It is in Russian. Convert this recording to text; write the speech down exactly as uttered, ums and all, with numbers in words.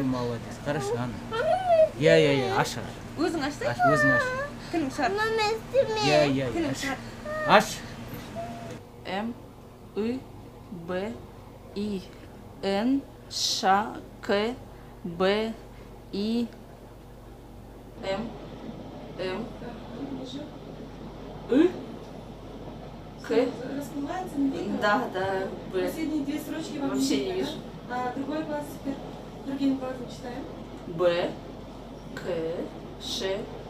Ой, молодец. Хорошо, Анна. Я, я, я. Аш, аш. Өзің ашсай? Аш, өзің аш. Кімнің шығар? Я, я, я. Кімнің Аш. шығар? Аш. М, И, Б, И, Н, Ш, К, Б, И, М, М, И, К. Расплывается, не видно? Да, да, Б. Последние две строчки вам Вообще видно, не вижу. да? А другой класс, теперь другим глазом читаем. Б, К, Ш,